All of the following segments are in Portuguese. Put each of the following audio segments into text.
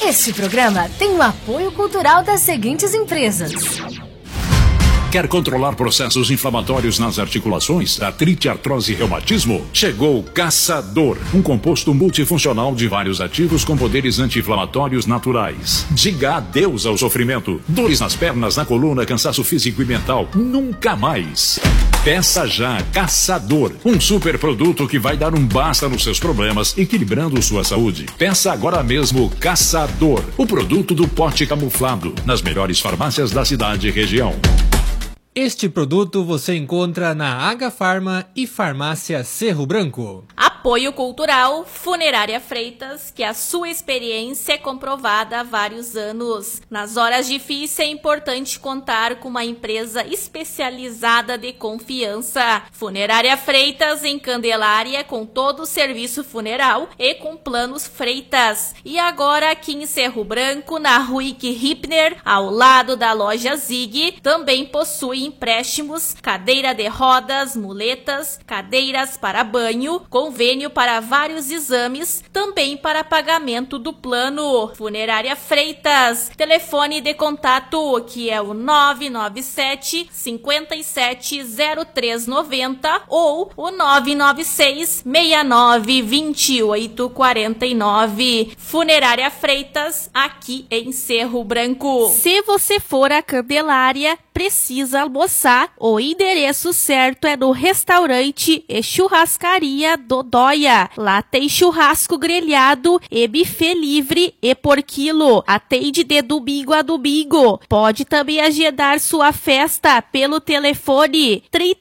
Este programa tem o apoio cultural das seguintes empresas. Quer controlar processos inflamatórios nas articulações, artrite, artrose e reumatismo? Chegou o Caçador, um composto multifuncional de vários ativos com poderes anti-inflamatórios naturais. Diga adeus ao sofrimento. Dores nas pernas, na coluna, cansaço físico e mental. Nunca mais. Peça já Caçador, um super produto que vai dar um basta nos seus problemas, equilibrando sua saúde. Peça agora mesmo Caçador, o produto do pote camuflado, nas melhores farmácias da cidade e região. Este produto você encontra na Agafarma e Farmácia Cerro Branco. Apoio cultural Funerária Freitas, que a sua experiência é comprovada há vários anos. Nas horas difíceis é importante contar com uma empresa especializada de confiança. Funerária Freitas em Candelária, com todo o serviço funeral e com planos Freitas. E agora aqui em Cerro Branco, na Ruick Hipner, ao lado da loja Zig, também possui empréstimos, cadeira de rodas, muletas, cadeiras para banho, convênio para vários exames, também para pagamento do plano. Funerária Freitas, telefone de contato que é o 997 570390 ou o 996 69 2849. Funerária Freitas, aqui em Cerro Branco. Se você for a Candelária, precisa almoçar, o endereço certo é no restaurante e churrascaria Dodóia. Lá tem churrasco grelhado e buffet livre e por quilo. Atende de domingo a domingo. Pode também agendar sua festa pelo telefone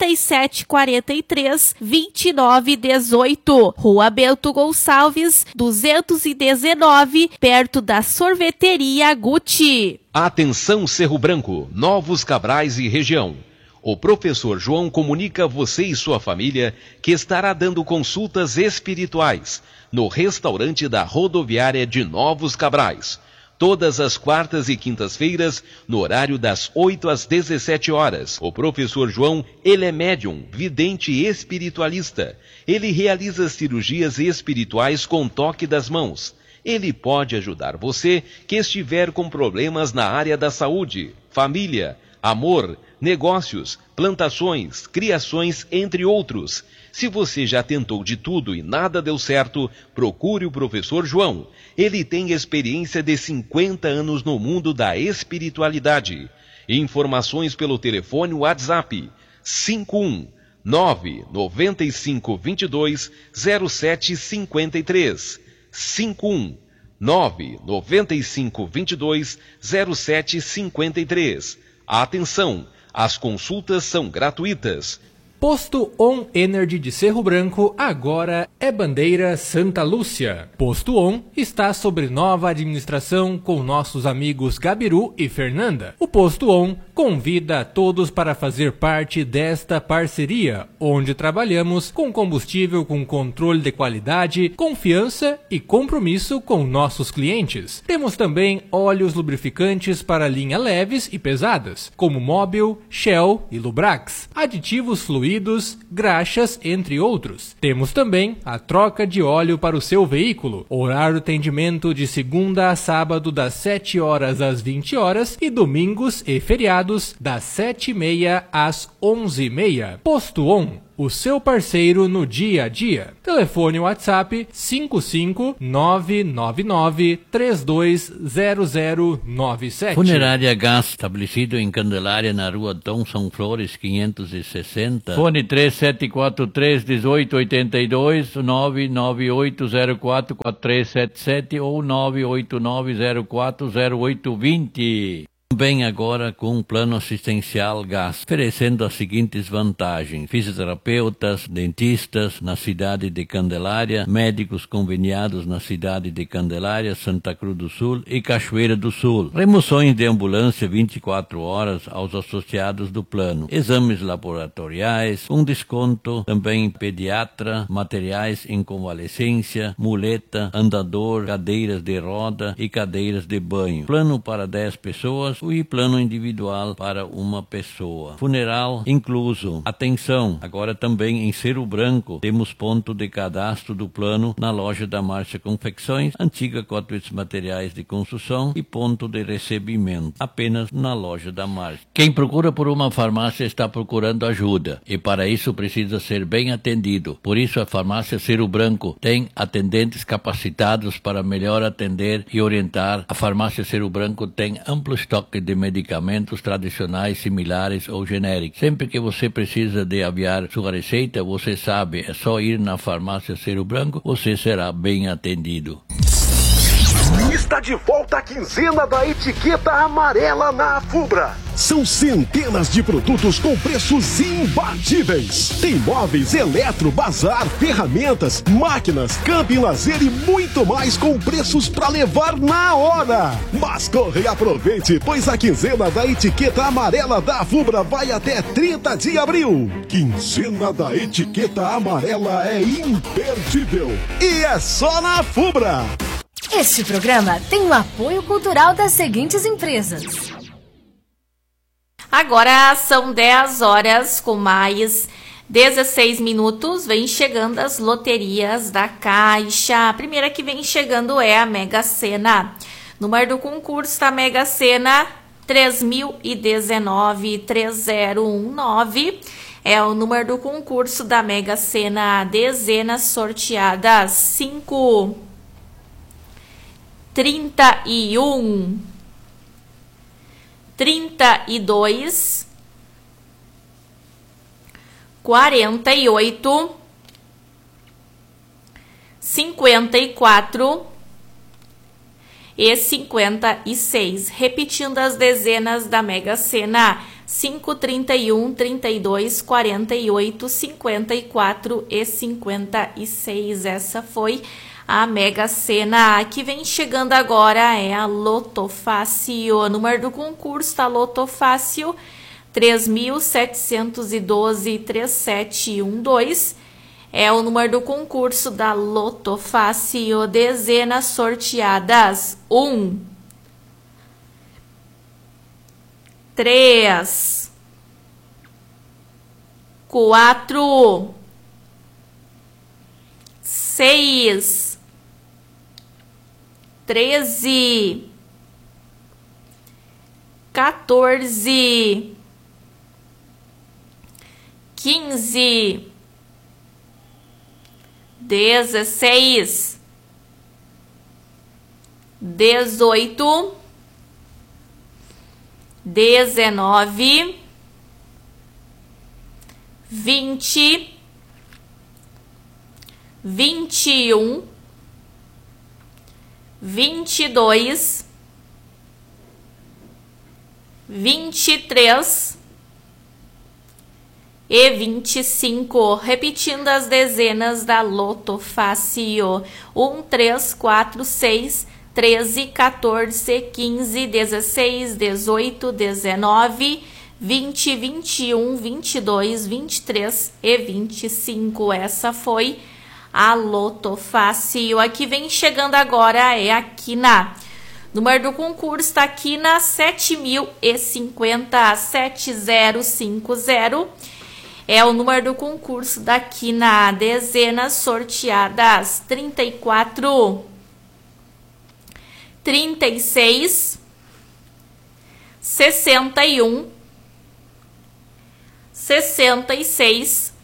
3743-2918. Rua Bento Gonçalves, 219, perto da sorveteria Gucci. Atenção Cerro Branco, Novos Cabrais e região. O professor João comunica a você e sua família que estará dando consultas espirituais no restaurante da rodoviária de Novos Cabrais. Todas as quartas e quintas-feiras, no horário das 8 às 17 horas. O professor João, ele é médium, vidente e espiritualista. Ele realiza cirurgias espirituais com toque das mãos. Ele pode ajudar você que estiver com problemas na área da saúde, família, amor, negócios, plantações, criações, entre outros. Se você já tentou de tudo e nada deu certo, procure o professor João. Ele tem experiência de 50 anos no mundo da espiritualidade. Informações pelo telefone WhatsApp 519 9522 0753. 519 9522 0753. Atenção, as consultas são gratuitas. Posto On Energy de Cerro Branco agora é bandeira Santa Lúcia. Posto On está sob nova administração com nossos amigos Gabiru e Fernanda. O Posto On convida a todos para fazer parte desta parceria, onde trabalhamos com combustível com controle de qualidade, confiança e compromisso com nossos clientes. Temos também óleos lubrificantes para linha leves e pesadas, como Mobil, Shell e Lubrax, aditivos fluidos, graxas, entre outros. Temos também a troca de óleo para o seu veículo, horário de atendimento de segunda a sábado das 7 horas às 20 horas e domingos e feriados das 7h30 às 11h30. Posto On, o seu parceiro no dia a dia. Telefone WhatsApp 55999320097. Funerária Gás, estabelecido em Candelária, na rua Dom São Flores, 560. Fone 3743-1882, 998044377 ou 989040820. Também agora com um plano assistencial Gás, oferecendo as seguintes vantagens: fisioterapeutas, dentistas na cidade de Candelária, médicos conveniados na cidade de Candelária, Santa Cruz do Sul e Cachoeira do Sul, remoções de ambulância 24 horas aos associados do plano, exames laboratoriais, um desconto também pediatra, materiais em convalescência, muleta, andador, cadeiras de roda e cadeiras de banho. Plano para 10 pessoas e plano individual para uma pessoa. Funeral incluso. Atenção, agora também em Cerro Branco temos ponto de cadastro do plano na loja da Márcia Confecções, antiga Cotwitz Materiais de Construção e ponto de recebimento, apenas na loja da Márcia. Quem procura por uma farmácia está procurando ajuda e para isso precisa ser bem atendido. Por isso a farmácia Cerro Branco tem atendentes capacitados para melhor atender e orientar. A farmácia Cerro Branco tem amplo estoque de medicamentos tradicionais, similares ou genéricos. Sempre que você precisa de aviar sua receita, você sabe, é só ir na farmácia Cerro Branco, você será bem atendido. Está de volta a quinzena da etiqueta amarela na Afubra. São centenas de produtos com preços imbatíveis. Tem móveis, eletro, bazar, ferramentas, máquinas, camping, lazer e muito mais com preços para levar na hora. Mas corre e aproveite, pois a quinzena da etiqueta amarela da Afubra vai até 30 de abril. Quinzena da etiqueta amarela é imperdível. E é só na Afubra. Este programa tem o apoio cultural das seguintes empresas. Agora são 10 horas com mais 16 minutos. Vem chegando as loterias da Caixa. A primeira que vem chegando é a Mega Sena. Número do concurso da Mega Sena 3019-3019. É o número do concurso da Mega Sena. Dezenas sorteadas 5, 31, 32, 48, 54 e 56. Repetindo as dezenas da Mega Sena: 5, 31, 32, 48, 54 e 56. Essa foi a Mega Sena. Que vem chegando agora é a Loto Fácil. O número do concurso da Loto Fácil 3712-3712. É o número do concurso da Loto Fácil. Dezenas sorteadas 1, 3, 4, 6, 13, 14, 15, 16, 18, 19, 20, 21, 22, 23 e 25. Repetindo as dezenas da Loto Fácil: 1, 3, 4, 6, 13, 14, 15, 16, 18, 19, 20, 21, 22, 23 e 25. Essa foi a Loto Fácil. Aqui vem chegando agora é a Quina. Número do concurso está aqui na 7050, 7050. É o número do concurso da Quina. Dezenas sorteadas 34, 36, 61, 66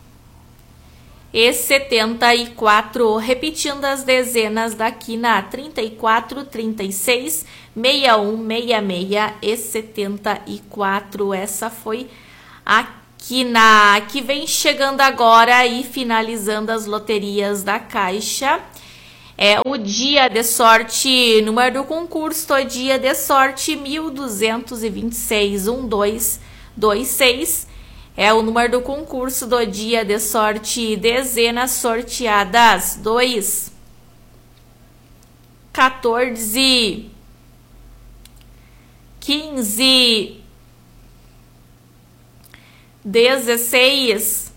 e 74. Repetindo as dezenas da Quina: 34, 36, 61, 66 e 74. Essa foi a Quina. Que vem chegando agora e finalizando as loterias da Caixa. É o dia de sorte. Número do concurso: o dia de sorte 1226, 1226. É o número do concurso do dia de sorte. Dezenas sorteadas 2, 14, 15, 16,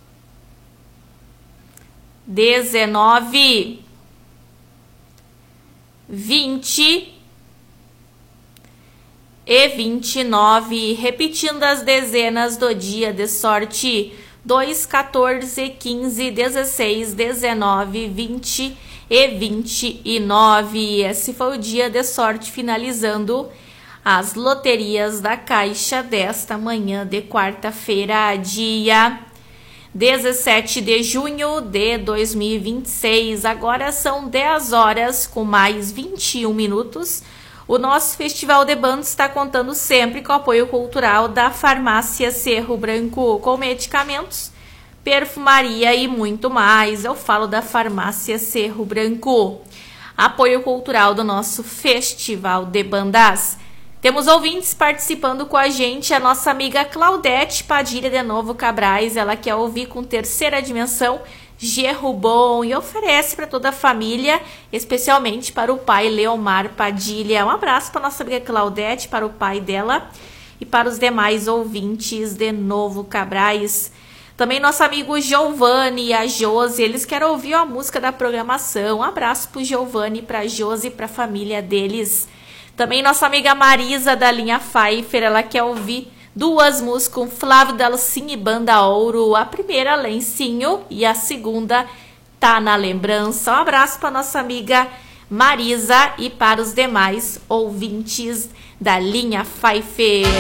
19, 20 e 29. Repetindo as dezenas do dia de sorte: 2, 14, 15, 16, 19, 20 e 29. Esse foi o dia de sorte, finalizando as loterias da Caixa desta manhã de quarta-feira, dia 17 de junho de 2026. Agora são 10 horas com mais 21 minutos. O nosso Festival de Bandas está contando sempre com o apoio cultural da Farmácia Cerro Branco, com medicamentos, perfumaria e muito mais. Eu falo da Farmácia Cerro Branco. Apoio cultural do nosso Festival de Bandas. Temos ouvintes participando com a gente, a nossa amiga Claudete Padilha de Novo Cabrais. Ela quer ouvir com Terceira Dimensão, Gerro Bom, e oferece para toda a família, especialmente para o pai Leomar Padilha. Um abraço para nossa amiga Claudete, para o pai dela e para os demais ouvintes de Novo Cabrais. Também nosso amigo Giovanni e a Josi, eles querem ouvir a música da programação. Um abraço para o Giovanni, para a Josi e para a família deles. Também nossa amiga Marisa da linha Pfeiffer, ela quer ouvir 2 músicas com Flávio Dalcin e Banda Ouro. A primeira, Lencinho, e a segunda, Tá na Lembrança. Um abraço para nossa amiga Marisa e para os demais ouvintes da linha Pfeiffer.